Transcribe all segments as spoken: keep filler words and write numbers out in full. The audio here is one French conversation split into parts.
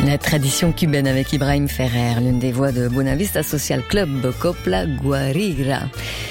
La tradition cubaine avec Ibrahim Ferrer, l'une des voix de Buenavista Social Club, Copla Guarira.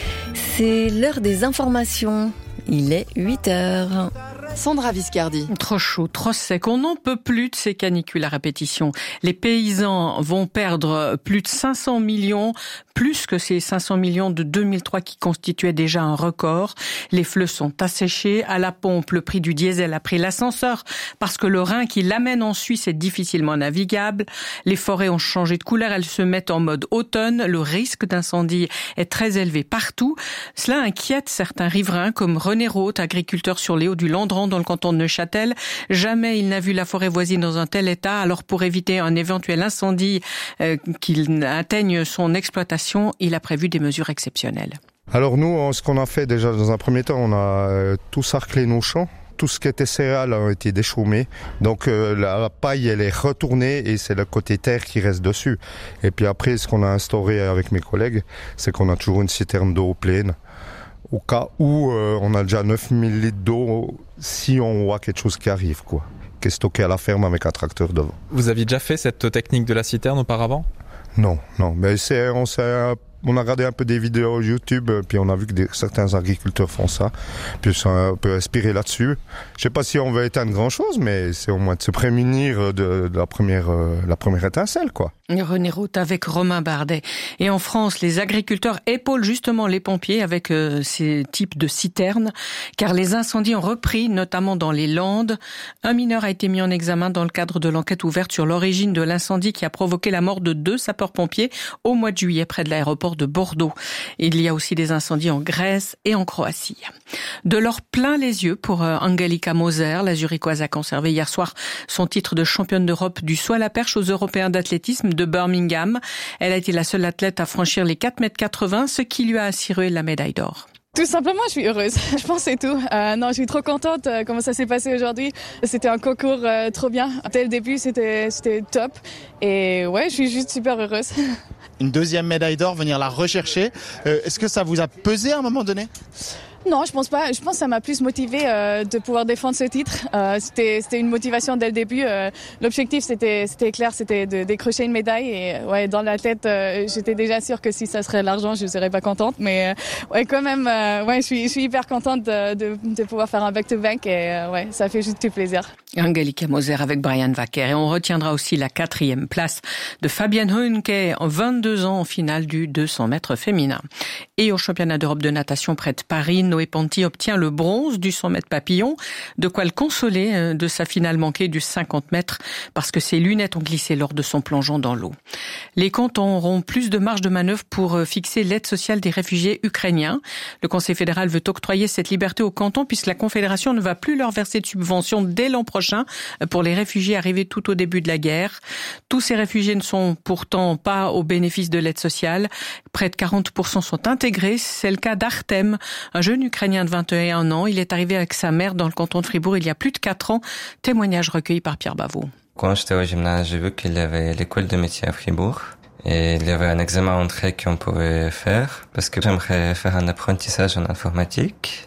C'est l'heure des informations. Il est huit heures. Sandra Viscardi. Trop chaud, trop sec. On n'en peut plus de ces canicules à répétition. Les paysans vont perdre plus de cinq cents millions, plus que ces cinq cents millions de deux mille trois qui constituaient déjà un record. Les fleuves sont asséchés. À la pompe, le prix du diesel a pris l'ascenseur parce que le Rhin qui l'amène en Suisse est difficilement navigable. Les forêts ont changé de couleur. Elles se mettent en mode automne. Le risque d'incendie est très élevé partout. Cela inquiète certains riverains comme René Roth, agriculteur sur les Hauts du Landran dans le canton de Neuchâtel. Jamais il n'a vu la forêt voisine dans un tel état. Alors pour éviter un éventuel incendie euh, qu'il atteigne son exploitation, il a prévu des mesures exceptionnelles. Alors nous, ce qu'on a fait déjà dans un premier temps, on a euh, tout sarclé nos champs. Tout ce qui était céréales a été déchaumé. Donc euh, la, la paille, elle est retournée et c'est le côté terre qui reste dessus. Et puis après, ce qu'on a instauré avec mes collègues, c'est qu'on a toujours une citerne d'eau pleine. Au cas où euh, on a déjà neuf mille litres d'eau si on voit quelque chose qui arrive, quoi, qui est stocké à la ferme avec un tracteur devant. Vous aviez déjà fait cette technique de la citerne auparavant ? Non, non, mais c'est, on, s'est, on a regardé un peu des vidéos YouTube, puis on a vu que des, certains agriculteurs font ça, puis on peut inspirer là-dessus. Je sais pas si on veut éteindre grand-chose, mais c'est au moins de se prémunir de, de la première, euh, la première étincelle, quoi. René Roth avec Romain Bardet. Et en France, les agriculteurs épaulent justement les pompiers avec euh, ces types de citernes, car les incendies ont repris, notamment dans les Landes. Un mineur a été mis en examen dans le cadre de l'enquête ouverte sur l'origine de l'incendie qui a provoqué la mort de deux sapeurs-pompiers au mois de juillet près de l'aéroport de Bordeaux. Il y a aussi des incendies en Grèce et en Croatie. De l'or plein les yeux pour euh, Angelika Moser. La Zurichoise a conservé hier soir son titre de championne d'Europe du saut à la perche aux Européens d'athlétisme de Birmingham. Elle a été la seule athlète à franchir les quatre mètres quatre-vingts, ce qui lui a assuré la médaille d'or. Tout simplement, je suis heureuse. Je pense que c'est tout. Euh, non, je suis trop contente euh, comment ça s'est passé aujourd'hui. C'était un concours euh, trop bien. Dès le début, c'était, c'était top. Et ouais, je suis juste super heureuse. Une deuxième médaille d'or, venir la rechercher. Euh, est-ce que ça vous a pesé à un moment donné ? Non, je pense pas. Je pense que ça m'a plus motivée euh, de pouvoir défendre ce titre. Euh, c'était, c'était une motivation dès le début. Euh, l'objectif, c'était, c'était clair, c'était de décrocher une médaille. Et ouais, dans la tête, euh, j'étais déjà sûre que si ça serait l'argent, je serais pas contente. Mais euh, ouais, quand même, euh, ouais, je suis, je suis hyper contente de, de, de pouvoir faire un back-to-back. Et euh, ouais, ça fait juste tout plaisir. Angelika Moser avec Brian Wacker. Et on retiendra aussi la quatrième place de Fabienne Hoenke, vingt-deux ans en finale du deux cents mètres féminin. Et au championnat d'Europe de natation près de Paris, Noé Ponty obtient le bronze du cent mètres papillon, de quoi le consoler de sa finale manquée du cinquante mètres parce que ses lunettes ont glissé lors de son plongeon dans l'eau. Les cantons auront plus de marge de manœuvre pour fixer l'aide sociale des réfugiés ukrainiens. Le Conseil fédéral veut octroyer cette liberté aux cantons puisque la Confédération ne va plus leur verser de subventions dès l'an prochain pour les réfugiés arrivés tout au début de la guerre. Tous ces réfugiés ne sont pourtant pas au bénéfice de l'aide sociale. Près de quarante pour cent sont intégrés. C'est le cas d'Artem, un jeune Ukrainien de vingt et un ans. Il est arrivé avec sa mère dans le canton de Fribourg il y a plus de quatre ans. Témoignage recueilli par Pierre Bavot. Quand j'étais au gymnase, j'ai vu qu'il y avait l'école de métier à Fribourg. Et il y avait un examen entrée qu'on pouvait faire parce que j'aimerais faire un apprentissage en informatique.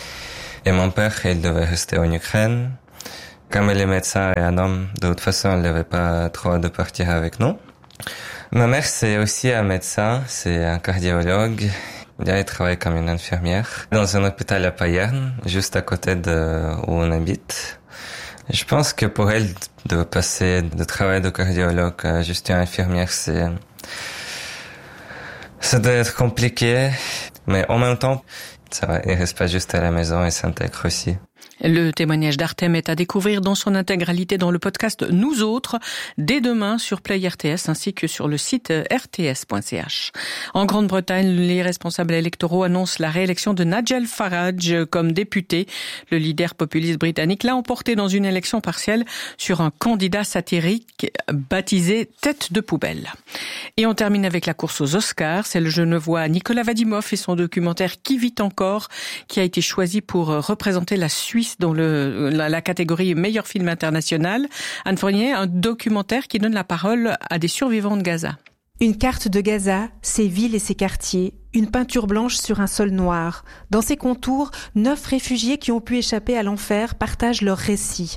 Et mon père, il devait rester en Ukraine. Comme il est médecin et un homme, de toute façon, il n'avait pas trop de partir avec nous. Ma mère, c'est aussi un médecin, c'est un cardiologue. Elle travaille comme une infirmière dans un hôpital à Payerne, juste à côté de où on habite. Je pense que pour elle, de passer de travail de cardiologue à juste une infirmière, c'est, ça doit être compliqué. Mais en même temps, ça va, il reste pas juste à la maison et s'intègre aussi. Le témoignage d'Artem est à découvrir dans son intégralité dans le podcast Nous Autres, dès demain sur Play R T S ainsi que sur le site r t s point c h. En Grande-Bretagne, les responsables électoraux annoncent la réélection de Nigel Farage comme député. Le leader populiste britannique l'a emporté dans une élection partielle sur un candidat satirique baptisé Tête de poubelle. Et on termine avec la course aux Oscars. C'est le Genevois Nicolas Vadimov et son documentaire Qui vit encore qui a été choisi pour représenter la Suisse dans le, la, la catégorie meilleur film international. Anne Fournier, un documentaire qui donne la parole à des survivants de Gaza. Une carte de Gaza, ses villes et ses quartiers, une peinture blanche sur un sol noir. Dans ses contours, neuf réfugiés qui ont pu échapper à l'enfer partagent leur récit.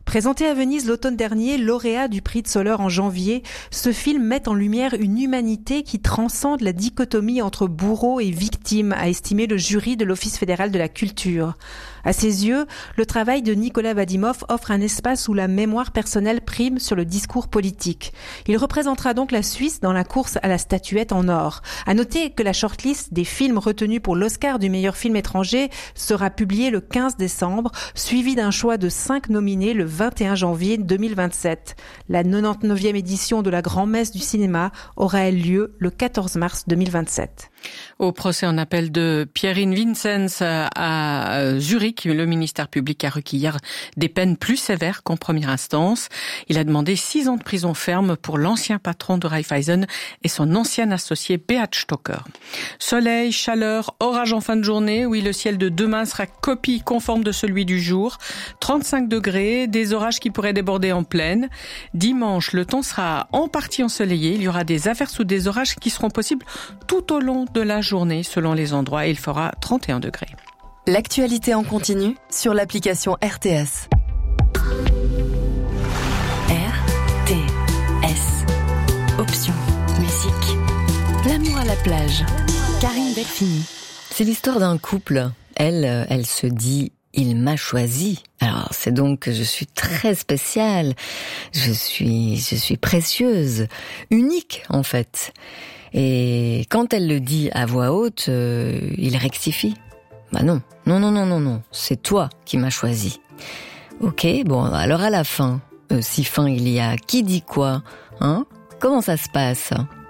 Présenté à Venise l'automne dernier, lauréat du prix de Soleure en janvier, ce film met en lumière une humanité qui transcende la dichotomie entre bourreau et victime, a estimé le jury de l'Office fédéral de la culture. À ses yeux, le travail de Nicolas Vadimov offre un espace où la mémoire personnelle prime sur le discours politique. Il représentera donc la Suisse dans la course à la statuette en or. À noter que la shortlist des films retenus pour l'Oscar du meilleur film étranger sera publiée le quinze décembre, suivi d'un choix de cinq nominés le vingt et un janvier deux mille vingt-sept. La quatre-vingt-dix-neuvième édition de la Grand-Messe du cinéma aura lieu le quatorze mars deux mille vingt-sept. Au procès en appel de Pierin Vincenz à Zurich, le ministère public a requis hier des peines plus sévères qu'en première instance. Il a demandé six ans de prison ferme pour l'ancien patron de Raiffeisen et son ancien associé Beat Stocker. Soleil, chaleur, orage en fin de journée. Oui, le ciel de demain sera copie conforme de celui du jour. trente-cinq degrés, des orages qui pourraient déborder en plaine. Dimanche, le temps sera en partie ensoleillé. Il y aura des averses ou des orages qui seront possibles tout au long de la journée selon les endroits. Il fera trente et un degrés. L'actualité en continu sur l'application R T S. R T S. Option musique. L'amour à la plage. Karine Delphini. C'est l'histoire d'un couple. Elle, elle se dit « il m'a choisi ». Alors, c'est donc que je suis très spéciale. Je suis, je suis précieuse. Unique, en fait. Et quand elle le dit à voix haute, euh, il rectifie. Bah non, non, non, non, non, non, c'est toi qui m'as choisi. Ok, bon, alors à la fin, euh, si fin il y a, qui dit quoi, hein? Comment ça se passe?